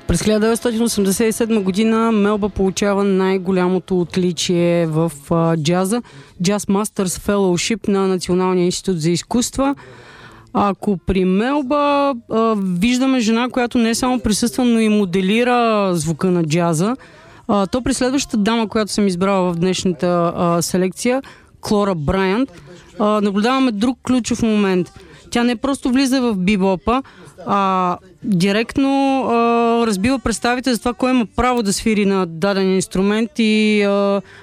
През 1987 година Мелба получава най-голямото отличие в джаза – Jazz Masters Fellowship на Националния институт за изкуства. Ако при Мелба виждаме жена, която не само присъства, но и моделира звука на джаза, то при следващата дама, която съм избрала в днешната селекция, Клора Брайант, наблюдаваме друг ключов момент. Тя не просто влиза в бибопа, директно разбива представите за това, кой има право да свири на даден инструмент и